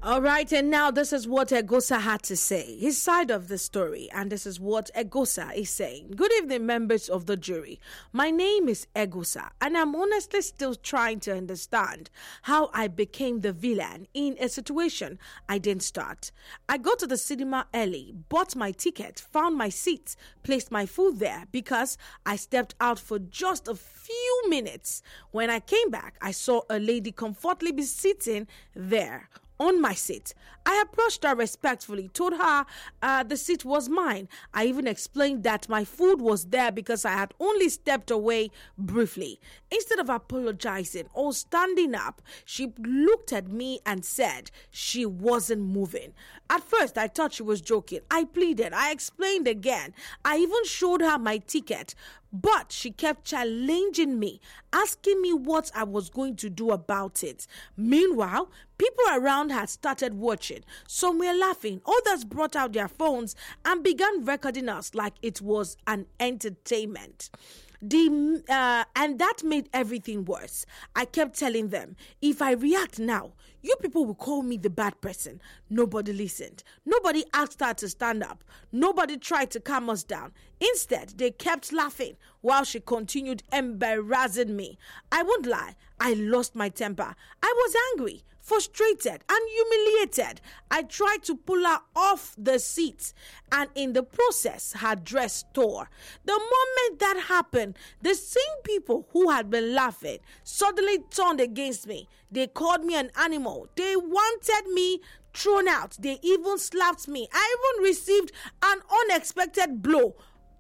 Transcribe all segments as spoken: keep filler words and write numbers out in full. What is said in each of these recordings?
All right, and now this is what Egosa had to say, his side of the story, and this is what Egosa is saying. Good evening, members of the jury. My name is Egosa, and I'm honestly still trying to understand how I became the villain in a situation I didn't start. I got to the cinema early, bought my ticket, found my seat, placed my food there because I stepped out for just a few minutes. When I came back, I saw a lady comfortably be sitting there on my seat. I approached her respectfully, told her uh, the seat was mine. I even explained that my food was there because I had only stepped away briefly. Instead of apologizing or standing up, she looked at me and said she wasn't moving. At first, I thought she was joking. I pleaded. I explained again. I even showed her my ticket. But she kept challenging me, asking me what I was going to do about it. Meanwhile, people around had started watching. Some were laughing. Others brought out their phones and began recording us like it was an entertainment. The uh, and that made everything worse. I kept telling them, if I react now, you people will call me the bad person. Nobody listened. Nobody asked her to stand up. Nobody tried to calm us down. Instead, they kept laughing while she continued embarrassing me. I won't lie, I lost my temper. I was angry, frustrated, and humiliated. I tried to pull her off the seat, and in the process, her dress tore. The moment that happened, the same people who had been laughing suddenly turned against me. They called me an animal. They wanted me thrown out. They even slapped me. I even received an unexpected blow.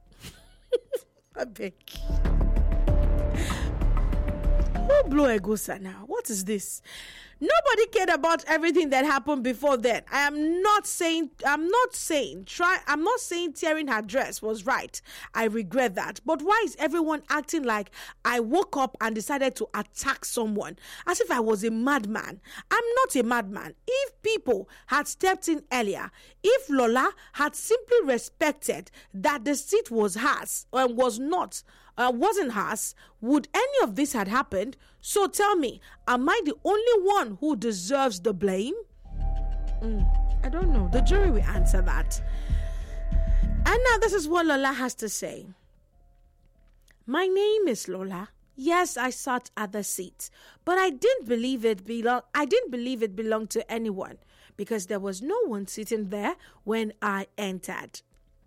I beg. Who blow Egosa now? What is this? Nobody cared about everything that happened before then. I am not saying, I'm not saying, try, I'm not saying tearing her dress was right. I regret that. But why is everyone acting like I woke up and decided to attack someone as if I was a madman? I'm not a madman. If people had stepped in earlier, if Lola had simply respected that the seat was hers and was not, uh, wasn't hers, would any of this had happened? So tell me, am I the only one who deserves the blame? Mm, I don't know. The jury will answer that. And now this is what Lola has to say. My name is Lola. Yes, I sat at the seat, but I didn't believe it belong. I didn't believe it belonged to anyone because there was no one sitting there when I entered.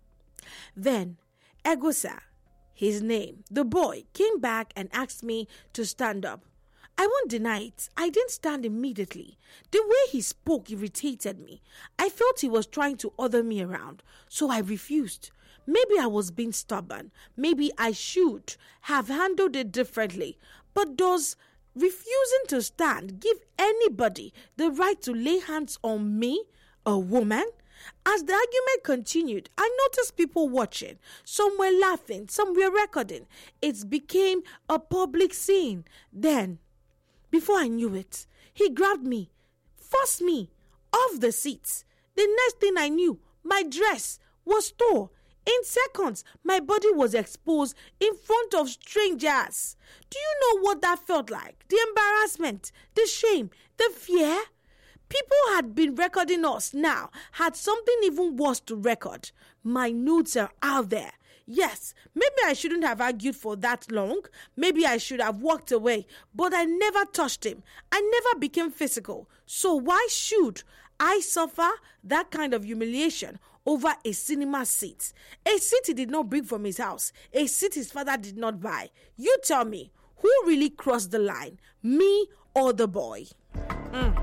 Then Egosa, his name, the boy, came back and asked me to stand up. I won't deny it. I didn't stand immediately. The way he spoke irritated me. I felt he was trying to order me around, so I refused. Maybe I was being stubborn. Maybe I should have handled it differently. But does refusing to stand give anybody the right to lay hands on me, a woman? As the argument continued, I noticed people watching. Some were laughing, some were recording. It became a public scene. Then, before I knew it, he grabbed me, forced me off the seat. The next thing I knew, my dress was torn. In seconds, my body was exposed in front of strangers. Do you know what that felt like? The embarrassment, the shame, the fear. People had been recording us now, had something even worse to record. My nudes are out there. Yes, maybe I shouldn't have argued for that long. Maybe I should have walked away. But I never touched him. I never became physical. So why should I suffer that kind of humiliation over a cinema seat? A seat he did not bring from his house. A seat his father did not buy. You tell me, who really crossed the line? Me or the boy? Mm.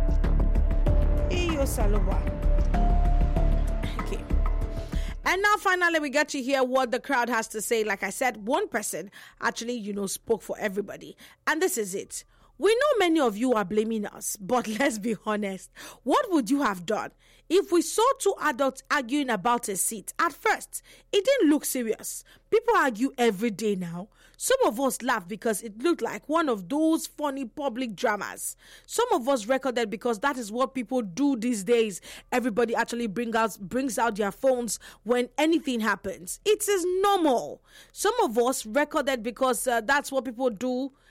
Iyo Salowa. Okay. And now finally we get to hear what the crowd has to say. Like I said, one person actually, you know, spoke for everybody. And this is it. We know many of you are blaming us, but let's be honest. What would you have done if we saw two adults arguing about a seat? At first, it didn't look serious. People argue every day now. Some of us laughed because it looked like one of those funny public dramas. Some of us recorded because that is what people do these days. Everybody actually bring out, brings out their phones when anything happens. It is normal. Some of us recorded because uh, that's what people do